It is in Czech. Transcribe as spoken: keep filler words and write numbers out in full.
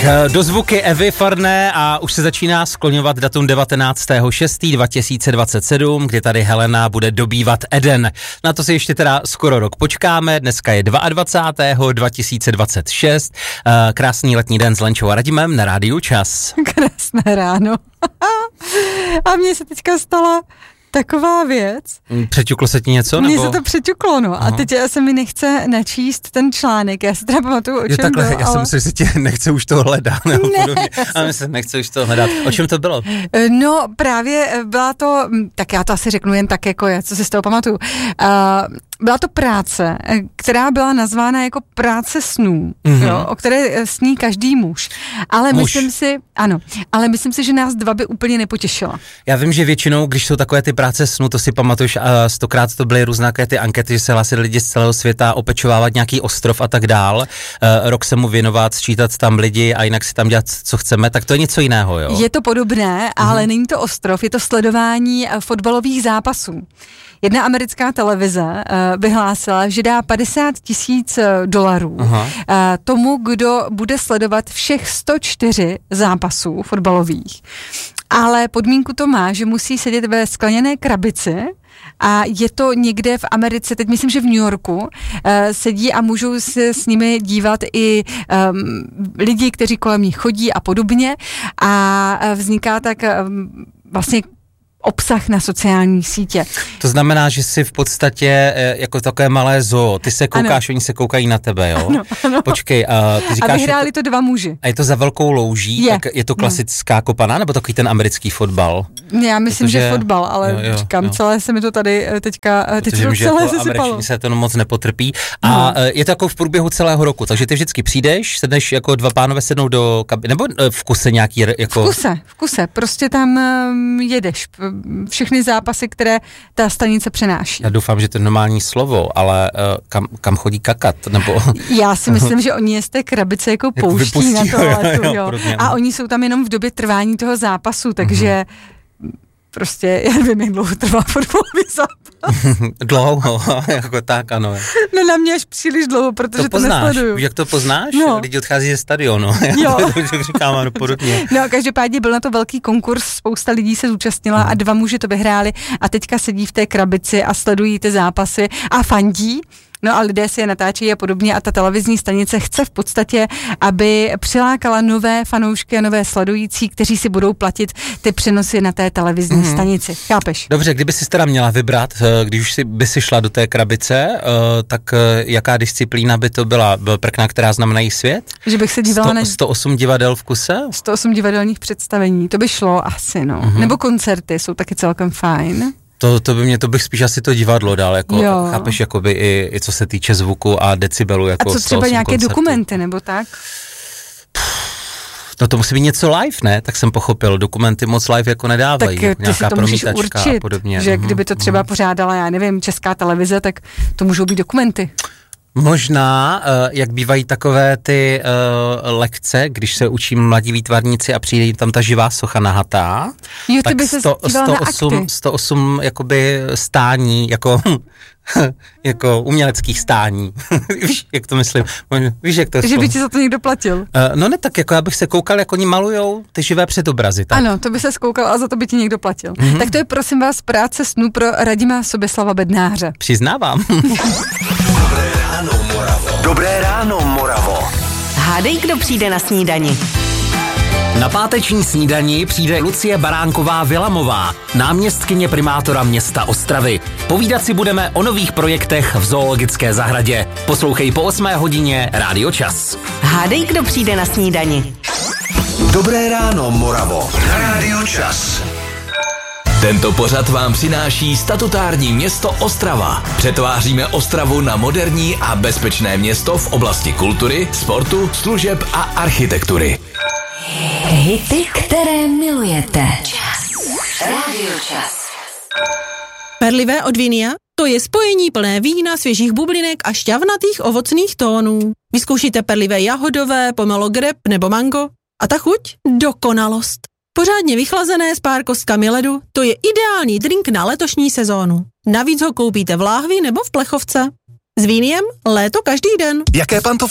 Dozvuky Evy Farné a už se začíná skloňovat datum devatenáctého šestého dva tisíce dvacet sedm, kdy tady Helena bude dobývat Eden. Na to si ještě teda skoro rok počkáme, dneska je dvacátého druhého dva tisíce dvacet šest, krásný letní den s Lenčou a Radimem na Rádiu Čas. Krásné ráno. A mně se teďka stala taková věc. Přeťuklo se ti něco? Mně nebo? se to přeťuklo, no. Aha. A teď se mi nechce načíst ten článek. Já si teda pamatuju, o čem jo, takhle, bylo. Já ale... jsem myslel, že se ti nechce už to hledat. Nebo ne. A my se nechce už to hledat. O čem to bylo? No právě byla to, tak já to asi řeknu jen tak, jako je, co si z toho pamatuju. Uh, byla to práce, která byla nazvána jako práce snů, mm-hmm. jo, o které sní každý muž. Ale muž. myslím si, ano, ale myslím si, že nás dva by úplně nepotěšila. Já vím, že většinou, když jsou takové ty práce snů, to si pamatuješ, a stokrát to byly různé ty ankety, že se hlásili lidi z celého světa opečovávat nějaký ostrov a tak dál, uh, rok se mu věnovat, sčítat tam lidi a jinak si tam dělat, co chceme, tak to je něco jiného, jo? Je to podobné, mm-hmm. ale není to ostrov, je to sledování fotbalových zápasů. Jedna americká televize uh, vyhlásila, že dá padesát tisíc dolarů uh, tomu, kdo bude sledovat všech sto čtyři zápasů fotbalových. Ale podmínku to má, že musí sedět ve skleněné krabici a je to někde v Americe, teď myslím, že v New Yorku, uh, sedí a můžou se s nimi dívat i um, lidi, kteří kolem nich chodí a podobně a vzniká tak um, vlastně obsah na sociální sítě. To znamená, že jsi v podstatě jako takové malé zoo. Ty se koukáš, ano. Oni se koukají na tebe, jo? Ano, ano. Počkej, a ty říkáš... A vyhráli to dva muži. A je to za velkou louží? Je. Tak je to klasická no. kopaná, nebo takový ten americký fotbal? Já myslím, Protože, že fotbal, ale jo, jo, říkám, jo. celé se mi to tady teďka... Teď Protože to že celé jako se sypalo. se to moc nepotrpí. A no. je to jako v průběhu celého roku, takže ty vždycky přijdeš, sedneš jako dva pánové sednou do kabiny, nebo v kuse nějaký... Jako... V kuse, v kuse, prostě tam um, jedeš. Všechny zápasy, které ta stanice přenáší. Já doufám, že to je normální slovo, ale uh, kam, kam chodí kakat, nebo... Já si myslím, že oni je z té krabice jako pouští vypustí, na toaletu, jo, jo, jo. A oni jsou tam jenom v době trvání toho zápasu, takže mm-hmm. prostě, já nevím, jak dlouho trvá fotbalový zápas. Dlouho, jako tak, ano. No na mě až příliš dlouho, protože to, to nesleduju. Jak to poznáš? No. Lidi odchází ze stadionu. Jo. To říkám, ano, podobně. No každopádně byl na to velký konkurs, spousta lidí se zúčastnila a dva muži to vyhráli a teďka sedí v té krabici a sledují ty zápasy a fandí. No a lidé si je natáčejí a podobně a ta televizní stanice chce v podstatě, aby přilákala nové fanoušky a nové sledující, kteří si budou platit ty přenosy na té televizní mm. stanici. Chápeš? Dobře, kdyby si teda měla vybrat, když už si, by si šla do té krabice, tak jaká disciplína by to byla? Prkna, která znamená jí svět? Že bych se dívala sto, na... sto osm divadel v kuse? sto osm divadelních představení, to by šlo asi, no. Mm. Nebo koncerty jsou taky celkem fajn. To, to by mě, to bych spíš asi to divadlo dal, jako, jo. chápeš, jakoby i, i co se týče zvuku a decibelu, jako a co třeba nějaké koncertů. Dokumenty, nebo tak? No to musí být něco live, ne? Tak jsem pochopil, dokumenty moc live jako nedávají, tak jako nějaká promítačka určit, a podobně. Že uhum, kdyby to třeba uhum. pořádala, já nevím, Česká televize, tak to můžou být dokumenty. Možná, jak bývají takové ty uh, lekce, když se učí mladí výtvarníci a přijde jim tam ta živá socha nahatá, jo, ty tak by se sto, sto osm, sto osm jakoby stání, jako, jako uměleckých stání. Víš, jak to myslím? Víš, jak to Že by ti za to někdo platil? Uh, no ne, tak jako já bych se koukal, jak oni malujou ty živé předobrazy. Tak. Ano, to by se skoukal a za to by ti někdo platil. Mm-hmm. Tak to je prosím vás práce snů pro Radima Soběslava Bednáře. Přiznávám. Dobré ráno, Moravo. Dobré ráno, Moravo. Hádej, kdo přijde na snídani. Na páteční snídani přijde Lucie Baránková-Vilamová, náměstkyně primátora města Ostravy. Povídat si budeme o nových projektech v zoologické zahradě. Poslouchej po osmé hodině Rádio Čas. Hádej, kdo přijde na snídani. Dobré ráno, Moravo. Na Rádio Čas. Tento pořad vám přináší statutární město Ostrava. Přetváříme Ostravu na moderní a bezpečné město v oblasti kultury, sportu, služeb a architektury. Hity, které milujete. Čas. Rádio Čas. Perlivé od Vinia? To je spojení plné vína, svěžích bublinek a šťavnatých ovocných tónů. Vyzkoušíte perlivé jahodové, pomelo grep nebo mango. A ta chuť? Dokonalost. Pořádně vychlazené s pár kostkami ledu, to je ideální drink na letošní sezónu. Navíc ho koupíte v láhvi nebo v plechovce. S Viniem léto každý den. Jaké pantofle